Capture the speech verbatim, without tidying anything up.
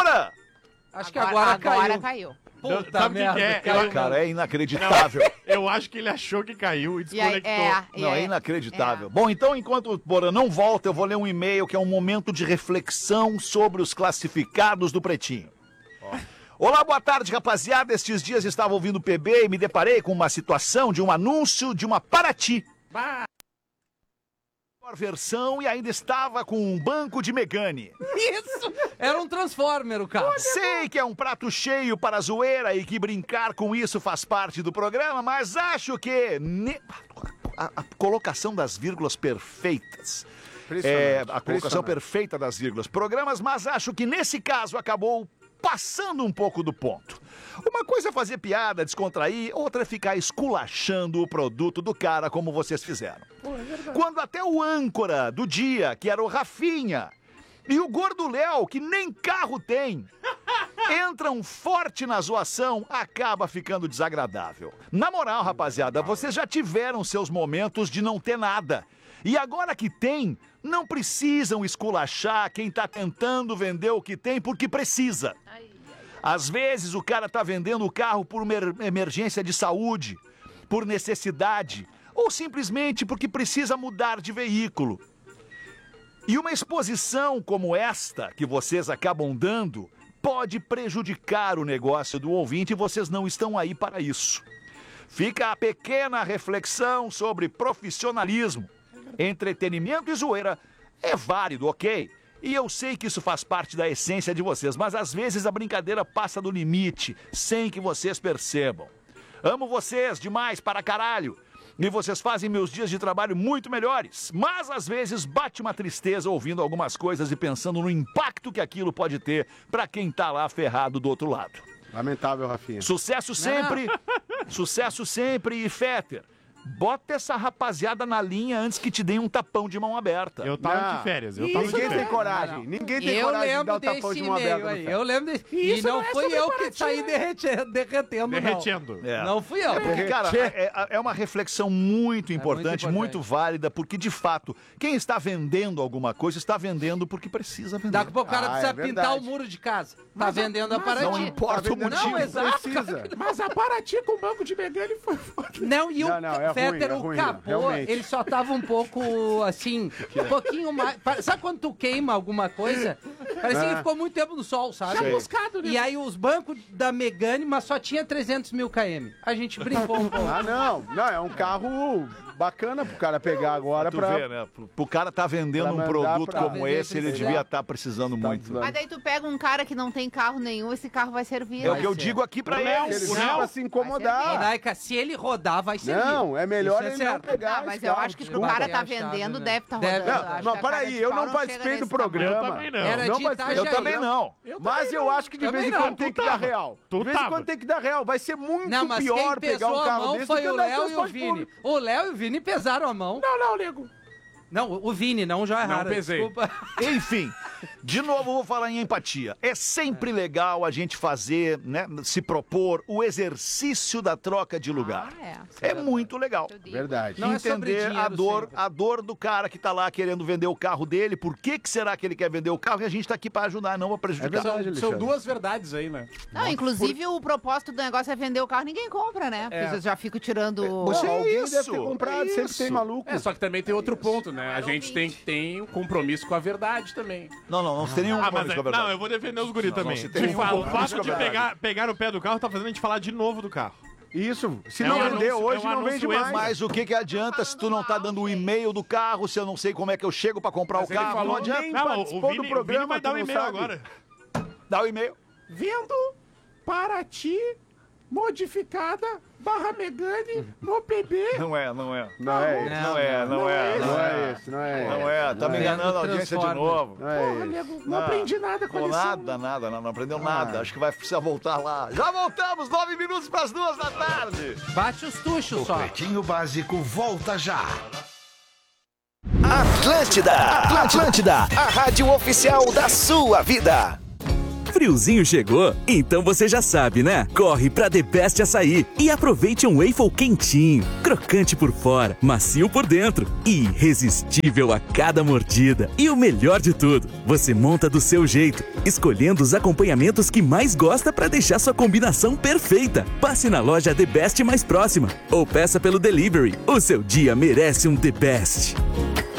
Porã! Acho que agora, agora agora caiu. caiu. Puta Sabe o que merda, que é? caiu. Eu- Cara, é inacreditável. Eu acho que ele achou que caiu e E aí, desconectou. é, e Não, é aí- inacreditável. é. Bom, então, enquanto o Porã não volta, eu vou ler um e-mail que é um momento de reflexão sobre os classificados do Pretinho. Olá, boa tarde, rapaziada. Estes dias estava ouvindo o P B e me deparei com uma situação de um anúncio de uma Paraty. Bah. Versão e ainda estava com um banco de Megane. Isso! Era um Transformer o carro. Sei que é um prato cheio para a zoeira e que brincar com isso faz parte do programa, mas acho que ne- a, a colocação das vírgulas perfeitas. É, a colocação perfeita das vírgulas. Programas, mas acho que nesse caso acabou passando um pouco do ponto. Uma coisa é fazer piada, descontrair, outra é ficar esculachando o produto do cara como vocês fizeram. Quando até o âncora do dia, que era o Rafinha, e o Gordo Léo, que nem carro tem, entram forte na zoação, acaba ficando desagradável. Na moral, rapaziada, vocês já tiveram seus momentos de não ter nada. E agora que tem, não precisam esculachar quem tá tentando vender o que tem porque precisa. Às vezes o cara tá vendendo o carro por uma emergência de saúde, por necessidade, ou simplesmente porque precisa mudar de veículo. E uma exposição como esta, que vocês acabam dando, pode prejudicar o negócio do ouvinte e vocês não estão aí para isso. Fica a pequena reflexão sobre profissionalismo. Entretenimento e zoeira é válido, ok? E eu sei que isso faz parte da essência de vocês, mas às vezes a brincadeira passa do limite, sem que vocês percebam. Amo vocês demais para caralho. E vocês fazem meus dias de trabalho muito melhores. Mas às vezes bate uma tristeza ouvindo algumas coisas e pensando no impacto que aquilo pode ter para quem tá lá ferrado do outro lado. Lamentável, Rafinha. Sucesso sempre, sucesso sempre e Féter. Bota essa rapaziada na linha antes que te deem um tapão de mão aberta. Eu tava Não. de férias, eu tava de Ninguém tem férias. coragem. Não, não. Ninguém tem Eu coragem de dar lembro o tapão desse de mão e-mail aberta. aí. no Eu lembro desse. E Isso não não é fui sobre eu que Paraty, saí né? derretendo, derretendo, não. Derretendo. É. Não fui eu. É porque, cara, é, é uma reflexão muito importante, muito muito, importante. válida, porque, de fato, quem está vendendo alguma coisa está vendendo porque precisa vender. Daqui a pouco o cara Ah, precisa é pintar o verdade. muro de casa. Tá vendendo a Paraty. Não importa o vendendo motivo. Não, exato. Precisa. Mas a Paraty com o banco de Megane foi foda. Não, e o Não, não, é ruim, Féter, é o ruim, capô, realmente. ele só tava um pouco, assim, um pouquinho mais... pa- Sabe quando tu queima alguma coisa? Parecia que Ah. ficou muito tempo no sol, sabe? Sei. Buscado, né? E aí os bancos da Megane, mas só tinha trezentos mil quilômetros. A gente brincou um pouco. Ah, não. Não, é um carro bacana pro cara pegar agora Tu pra... vê, né? Pro, pro cara tá vendendo pra um mandar produto pra- como vender esse, ele precisar. devia estar precisando Tá muito. precisando. Mas daí tu pega um cara que não tem carro nenhum, esse carro vai servir. É o né? que eu ser. digo aqui pra O Léo, eles. Ele o vem Léo- pra se incomodar. Rodaica, se ele rodar, vai ser. Não, é melhor Isso é ele não certo. pegar Ah, mas esse eu carro, acho que pro desculpa. cara tá Bater a chave, vendendo, né? deve tá Deve. rodando. Não, Acho não, que a cara peraí, de eu pau não chega participei nesse do programa. Eu também não. Era Não de participei. Eu Itajaí. também não. Mas eu acho que de Também vez em não, quando tem tu que dar tava. real. Tu De vez em tava. quando tem que dar real. Vai ser muito Não, mas pior quem pegar pesou um a carro mão desse do foi que o andar em Léo e o transporte Vini. público. O Léo e o Vini pesaram a mão. Não, não, nego. Não, o Vini, não o Joia Não Rara. pesei. Desculpa. Enfim, de novo vou falar em empatia. É sempre legal a gente fazer, né, se propor o exercício da troca de lugar. Ah, é. É muito legal. Eu digo. Verdade. Não é sobre Entender a dinheiro dor, sempre. a dor do cara que tá lá querendo vender o carro dele, por que que será que ele quer vender o carro e a gente tá aqui pra ajudar, não pra É prejudicar. verdade, São Alexandre. duas verdades aí, né? Não, inclusive o propósito do negócio é vender o carro, ninguém compra, né? Porque É. vocês já ficam tirando... Você- Não, alguém isso, deve ter comprado, é sempre isso. tem maluco. É, só que também tem outro ponto, né? A Claro, gente tem, ouvinte. tem um compromisso com a verdade também. Não, não, não tem nenhum Ah, mas compromisso é, com a verdade. não, eu vou defender os guris Não, também. não, se tem De nenhum fato, o compromisso fato com a de verdade. pegar, pegar no pé do carro tá fazendo a gente falar de novo do carro. Isso. Se É não um vender anúncio- hoje, é um não vende anúncio mais. extra. Mas o que que adianta se tu não tá dando o e-mail do carro, se eu não sei como é que eu chego pra comprar Mas o ele carro? falou Não adianta. nem Não, o participou Vini, do programa, o Vini vai tu dar o não e-mail sabe. agora. Dá o e-mail. Vendo Paraty modificada barra Megane no P B. Não é, não é. Não é esse. Não é, não é. Não é esse, não é esse. Não é, tá me é. enganando a audiência de Transforma. novo. Não é esse. nego, não aprendi nada Pô, nada, nada, não, não aprendeu nada. Acho que vai precisar voltar lá. Já voltamos, nove minutos para as duas da tarde. Bate os tuchos só. Pretinho Básico volta já. Atlântida, Atlântida, a rádio oficial da sua vida. Friozinho chegou? Então você já sabe, né? Corre pra The Best Açaí e aproveite um waffle quentinho, crocante por fora, macio por dentro e irresistível a cada mordida. E o melhor de tudo, você monta do seu jeito, escolhendo os acompanhamentos que mais gosta pra deixar sua combinação perfeita. Passe na loja The Best mais próxima ou peça pelo delivery. O seu dia merece um The Best.